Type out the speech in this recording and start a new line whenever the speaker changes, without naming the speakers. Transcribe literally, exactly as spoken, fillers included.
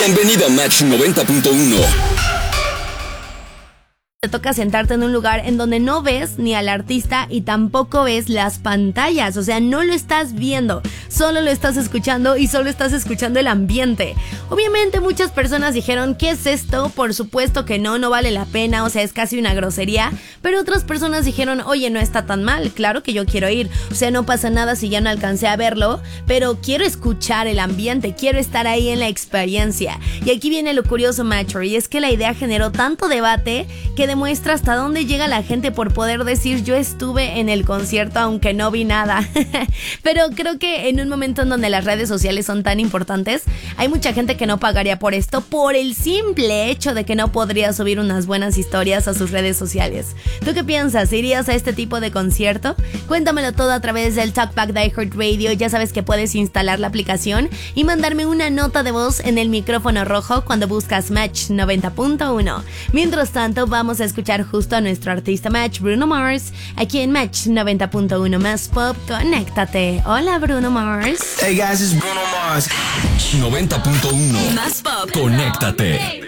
Bienvenido a Match noventa punto uno.
Te toca sentarte en un lugar en donde no ves ni al artista y tampoco ves las pantallas, o sea, no lo estás viendo, solo lo estás escuchando y solo estás escuchando el ambiente. Obviamente muchas personas dijeron, ¿qué es esto? Por supuesto que no, no vale la pena, o sea, es casi una grosería, pero otras personas dijeron, oye, no está tan mal, claro que yo quiero ir, o sea, no pasa nada si ya no alcancé a verlo, pero quiero escuchar el ambiente, quiero estar ahí en la experiencia. Y aquí viene lo curioso, Macho, y es que la idea generó tanto debate que demuestra hasta dónde llega la gente por poder decir yo estuve en el concierto aunque no vi nada. Pero creo que en un momento en donde las redes sociales son tan importantes, hay mucha gente que no pagaría por esto por el simple hecho de que no podría subir unas buenas historias a sus redes sociales. ¿Tú qué piensas? ¿Irías a este tipo de concierto? Cuéntamelo todo a través del Talkback de iHeartRadio. Ya sabes que puedes instalar la aplicación y mandarme una nota de voz en el micrófono rojo cuando buscas Match noventa punto uno. Mientras tanto, vamos a escuchar justo a nuestro artista Match, Bruno Mars, aquí en Match noventa punto uno Más Pop. Conéctate. Hola, Bruno Mars.
Hey guys, it's Bruno Mars. noventa punto uno Más Pop. Conéctate.